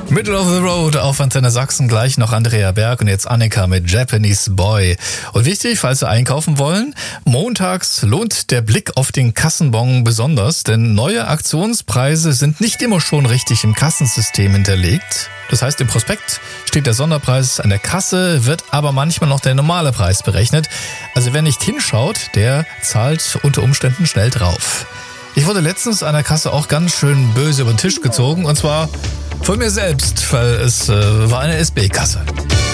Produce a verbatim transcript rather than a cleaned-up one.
Middle of the Road auf Antenne Sachsen, gleich noch Andrea Berg und jetzt Annika mit Japanese Boy. Und wichtig, falls Sie einkaufen wollen, montags lohnt der Blick auf den Kassenbon besonders, denn neue Aktionspreise sind nicht immer schon richtig im Kassensystem hinterlegt. Das heißt, im Prospekt steht der Sonderpreis an der Kasse, wird aber manchmal noch der normale Preis berechnet. Also wer nicht hinschaut, der zahlt unter Umständen schnell drauf. Ich wurde letztens an der Kasse auch ganz schön böse über den Tisch gezogen, und zwar von mir selbst, weil es äh, war eine S B-Kasse.